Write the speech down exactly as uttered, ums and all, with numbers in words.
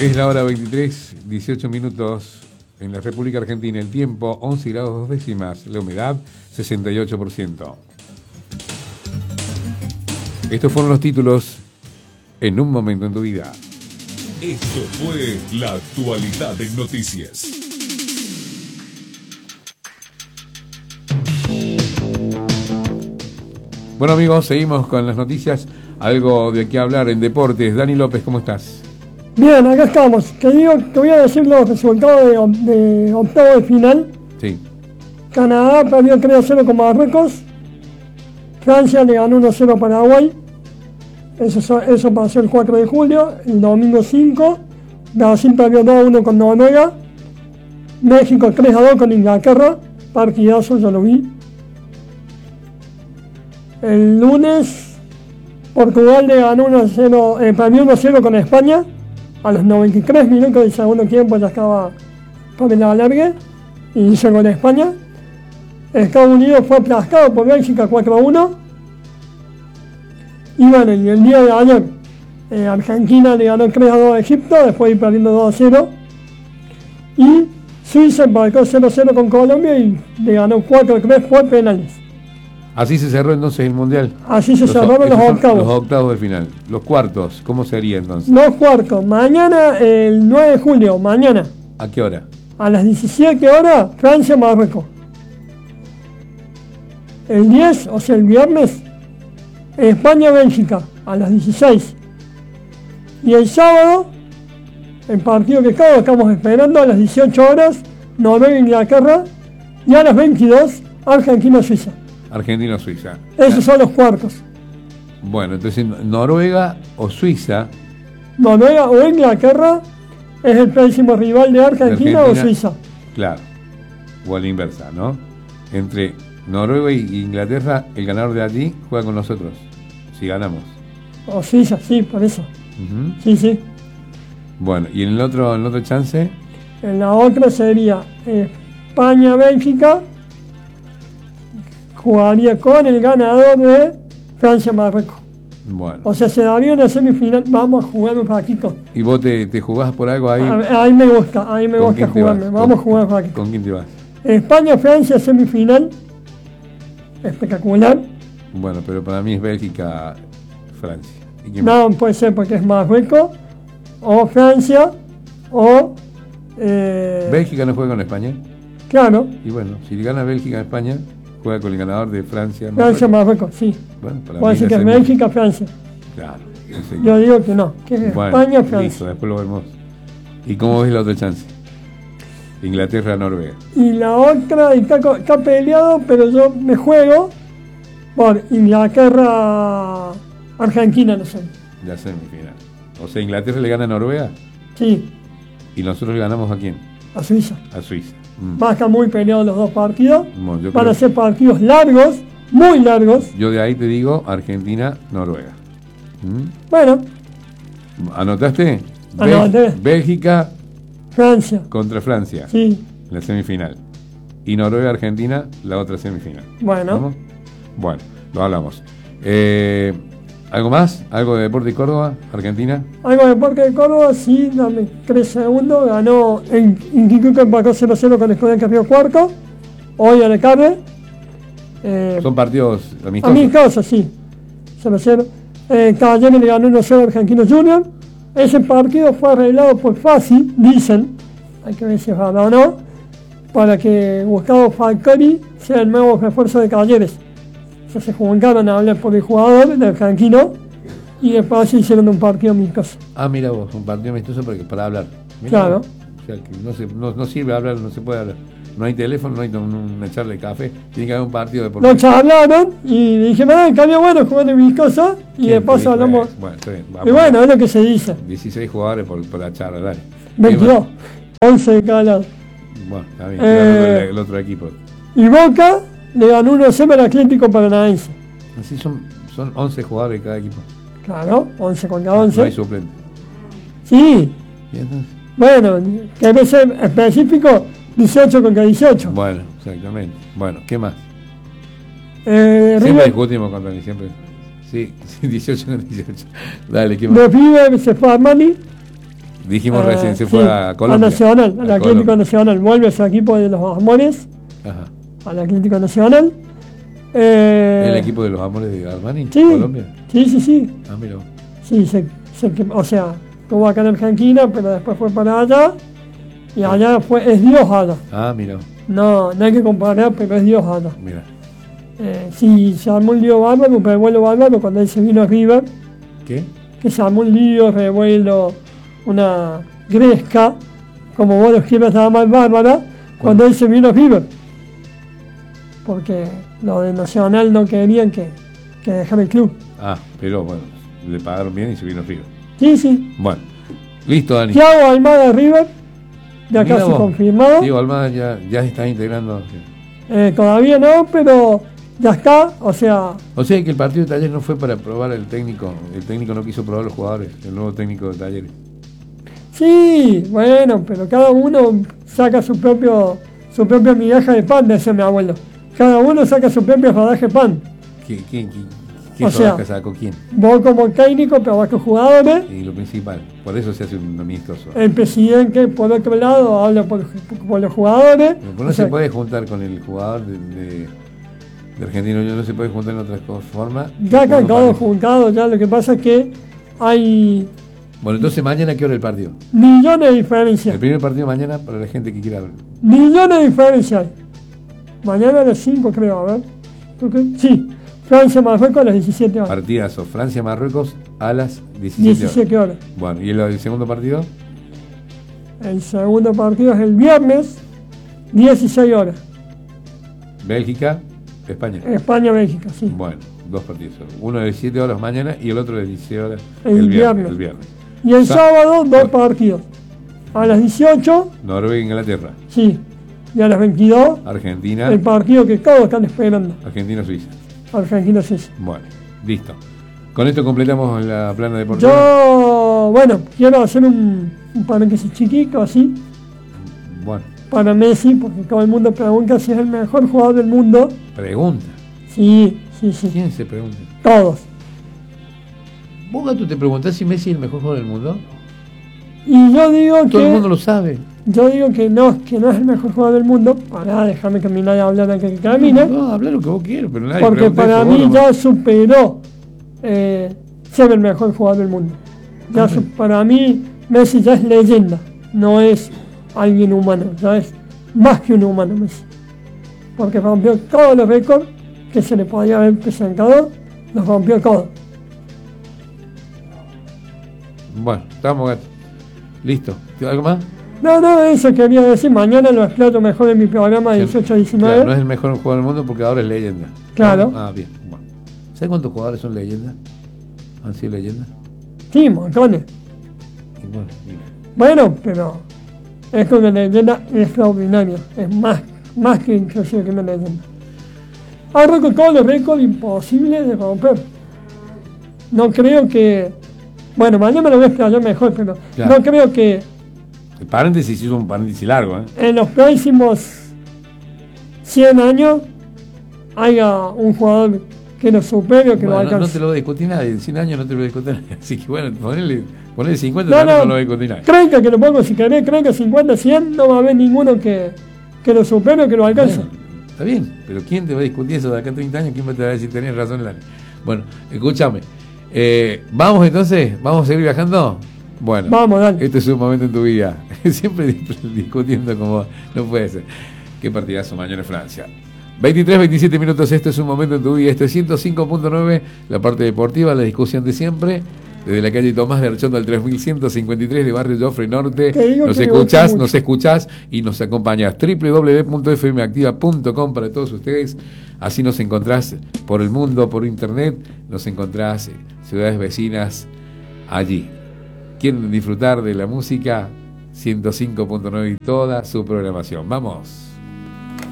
Es la hora veintitrés, dieciocho minutos en la República Argentina. El tiempo, once grados dos décimas. La humedad, sesenta y ocho por ciento. Estos fueron los títulos en un momento en tu vida. Esto fue la actualidad en noticias. Bueno amigos, seguimos con las noticias. Algo de qué hablar en deportes. Dani López, ¿cómo estás? Bien, acá estamos. Te digo, te voy a decir los resultados de, de octavo de final. Sí. Canadá perdió tres a cero con Marruecos. Francia le ganó uno a cero a Paraguay. Eso, eso pasó el cuatro de julio. El domingo cinco. Brasil perdió dos a uno con Noruega. México tres a dos con Inglaterra. Partidazo, yo lo vi. El lunes, Portugal le ganó uno a cero, eh, perdió uno a cero con España. A los noventa y tres minutos del segundo tiempo ya estaba por el alargue y hizo gol de España. Estados Unidos fue aplastado por Bélgica cuatro a uno. Y bueno, y el día de ayer, eh, Argentina le ganó tres a dos a Egipto, después de ir perdiendo dos a cero. Y Suiza empató cero a cero con Colombia y le ganó cuatro a tres por penales. Así se cerró entonces el Mundial. Así se Los, cerraron los octavos. Los octavos de final. Los cuartos, ¿cómo sería entonces? Los cuartos. Mañana, el nueve de julio, mañana. ¿A qué hora? A las diecisiete horas, Francia, Marruecos. El diez, o sea, el viernes, España, Bélgica, a las dieciséis. Y el sábado, el partido que cada estamos esperando, a las dieciocho horas, Noruega, Inglaterra. Y a las veintidós, Argentina, Suiza. Argentina-Suiza. Esos son los cuartos. Bueno, entonces Noruega o Suiza. Noruega o Inglaterra es el próximo rival de Argentina, Argentina o Suiza. Claro. O a la inversa, ¿no? Entre Noruega y Inglaterra, el ganador de allí juega con nosotros. Si ganamos. O Suiza, sí, por eso. Uh-huh. Sí, sí. Bueno, ¿y en el otro, en el otro chance? En la otra sería España-Bélgica. Jugaría con el ganador de Francia-Marruecos. Bueno. O sea, se daría una semifinal. Vamos a jugar un ratito. ¿Y vos te, te jugás por algo ahí? A, ahí me gusta, ahí me gusta jugarme. Vamos a jugar un ratito. ¿Con quién te vas? España-Francia, semifinal. Espectacular. Bueno, pero para mí es Bélgica-Francia. No, puede ser porque es Marruecos, o Francia, o... Eh... ¿Bélgica no juega con España? Claro. Y bueno, si gana Bélgica-España... juega con el ganador de Francia. Francia, Marruecos, sí. Bueno, para puede ser que es Bélgica, Francia. Claro. Yo digo que no, que es bueno, España, Francia. Listo, después lo vemos. ¿Y cómo ves la otra chance? Inglaterra-Noruega. Y la otra está, está peleado, pero yo me juego por Inglaterra-Argentina, no sé. Ya semifinal. O sea, Inglaterra le gana a Noruega. Sí. ¿Y nosotros le ganamos a quién? A Suiza. A Suiza. Mm. Va a estar muy peleados los dos partidos. Bueno, Van a ser partidos largos, muy largos. Yo de ahí te digo Argentina-Noruega. ¿Mm? Bueno. ¿Anotaste? Anoté. Bélgica. Francia. Contra Francia. Sí. La semifinal. Y Noruega-Argentina, la otra semifinal. Bueno. ¿Vamos? Bueno, lo hablamos. Eh, ¿Algo más? ¿Algo de Deporte de Córdoba, Argentina? Algo de Deporte de Córdoba, sí, dame tres segundos. Ganó en Inquicuca, empató cero a cero con el Estudiantes Río Cuarto. Hoy a la tarde. Eh, Son partidos amistosos. Amistosos, sí. cero a cero. Eh, Caballero le ganó uno a cero a Argentinos Junior. Ese partido fue arreglado por Fácil, dicen, hay que ver si es verdad o no, para que Gustavo Falconi sea el nuevo refuerzo de Caballeros. O sea, se juntaron a hablar por el jugador, del argentino, y después se hicieron un partido amistoso. Ah, mira vos, un partido amistoso para, para hablar. Mirá, claro. O sea, que no, se, no, no sirve hablar, no se puede hablar. No hay teléfono, no hay una charla de café, tiene que haber un partido de por Lo charlaron y dije, no, cambio bueno, jugando amistoso, y después hablamos. Bueno, está bien, y bueno, es lo que se dice. dieciséis jugadores por, por la charla, dale. veintidós, once de cada lado. Bueno, está bien, eh, el, el otro equipo. Y Boca le ganó uno a cero al Atlético Paranaense. Así son, son once jugadores de cada equipo. Claro, once contra once. No hay suplente. Sí. Bueno, que debe ser específico, dieciocho contra dieciocho. Bueno, exactamente. Bueno, ¿qué más? Eh, siempre River, discutimos con Tony, siempre. Sí, sí, dieciocho contra dieciocho. Dale, ¿qué más? De River se fue Armani. Dijimos Eh, recién, se sí, fue a Colombia. A Nacional, al A Atlético Colombia. Nacional. Vuelve ese equipo de los Amores, Ajá. al Atlético Nacional. Eh, ¿El equipo de los Amores de Armani? sí, Colombia. sí, sí, sí. Ah, mira. Sí, se, se, o sea, estuvo acá en Argentina, pero después fue para allá. Y allá fue, es Dios allá. Ah, mira. No, no hay que comparar, pero es Dios allá. Mira. Eh, sí, se armó un lío bárbaro, un revuelo bárbaro cuando él se vino a River, ¿Qué? que se armó un lío, revuelo, una gresca, como vos los quieras llamar, bárbara, cuando él se vino a River. Porque los de Nacional no querían que, que dejara el club. Ah, pero bueno, le pagaron bien y se vino frío. Sí, sí. Bueno, listo, Dani. Thiago Almada River, ya Mira casi vos, confirmado. Diego Almada ya, ya se está integrando. Eh, todavía no, pero ya está, o sea, O sea que el partido de Talleres no fue para probar al técnico. El técnico no quiso probar a los jugadores, el nuevo técnico de Talleres. sí, bueno, pero cada uno saca su propio su propia migaja de pan, decía mi abuelo. Cada uno saca su propio rodaje de pan. ¿Qué, qué, qué, qué O sea, rodaje sacó quién? Vos como técnico, pero vos como jugadores, Y lo principal. Por eso se hace un amistoso. el presidente por otro lado habla por, por los jugadores. Pero no O sea, se puede juntar con el jugador de, de, de Argentino Junior, no se puede juntar en otra co- forma. ya están No todos parece. juntados, ya lo que pasa es que hay Bueno, entonces mañana, ¿qué hora el partido? millones de diferencias. El primer partido mañana para la gente que quiera ver. Millones de diferencias. Mañana a las cinco creo, a ver. ¿Tú qué? Sí, Francia Marruecos a las diecisiete horas. Partidazo, Francia-Marruecos a las diecisiete, diecisiete horas. horas. Bueno, ¿y el, el segundo partido? El segundo partido es el viernes, dieciséis horas. Bélgica, España. España-Bélgica, sí. Bueno, dos partidos. Uno de diecisiete horas mañana y el otro de diecisiete horas El viernes. El viernes. Y el Sa- sábado, dos partidos. A las dieciocho, Noruega-Inglaterra. sí. Y a las veintidós, Argentina. el partido que todos están esperando. Argentina-Suiza. Argentina-Suiza. Bueno, listo. Con esto completamos la plana deportiva. Yo, bueno, quiero hacer un, un paréntesis chiquito, así, Bueno, para Messi, porque todo el mundo pregunta si es el mejor jugador del mundo. pregunta. Sí, sí, sí. ¿Quién se pregunta? Todos. ¿Vos, Gato, te preguntás si Messi es el mejor jugador del mundo? Y yo digo Todo el que mundo lo sabe. yo digo que no, que no es el mejor jugador del mundo. Para déjame terminar de hablar antes que termine. No, habla lo que vos quieras, pero nadie Porque pregunta para eso, mí vos no- ya superó eh, ser el mejor jugador del mundo. Ya su- para mí Messi ya es leyenda, no es alguien humano, ya es más que un humano Messi. Porque rompió todos los récords que se le podía haber presentado, los rompió todos. Bueno, estamos, Gato. Listo. ¿Algo más? No, no, eso quería decir, mañana lo exploto mejor en mi programa de dieciocho a diecinueve. Claro, no es el mejor jugador del mundo porque ahora es leyenda. Claro. Ah, bien. Bueno. ¿Sabes cuántos jugadores son leyendas? ¿Han sido leyendas? Sí, montones. Y bueno, mira. Bueno, pero es una leyenda extraordinaria, es más, más que inclusive que una leyenda. Ha roto todos los récords imposibles de romper. No creo que, bueno, mañana me lo voy a explicar mejor, pero Claro. no creo que El paréntesis hizo un paréntesis largo, ¿eh? en los próximos cien años haya un jugador que lo supere o que lo Bueno, no, no alcance. te lo va a discutir nadie. En cien años no te lo va a discutir nadie. Así que bueno, ponele, ponele cincuenta, No, no, no, no. lo va a discutir nadie. treinta que lo pongo si querés, creo que cincuenta, cien no va a haber ninguno que, que lo supere o que lo alcance. Bueno, está bien, pero ¿quién te va a discutir eso de acá a treinta años? ¿Quién va te va a decir tenés razón, Lali? Bueno, escúchame. Eh, Vamos entonces, ¿vamos a seguir viajando? Bueno, Vamos, dale. este es un momento en tu vida. Siempre dis- discutiendo como no puede ser. Qué partidazo mañana en Francia. veintitrés, veintisiete minutos, esto es un momento en tu vida. Esto es ciento cinco punto nueve, la parte deportiva, la discusión de siempre. Desde la calle Tomás de Archondo al tres mil ciento cincuenta y tres de Barrio Joffre Norte. Te digo Nos que me gusta escuchás, mucho. nos escuchás y nos acompañás. doble u doble u doble u punto f m activa punto com para todos ustedes. Así nos encontrás por el mundo, por internet. Nos encontrás en ciudades vecinas allí. ¿Quieren disfrutar de la música? ciento cinco punto nueve y toda su programación. ¡Vamos!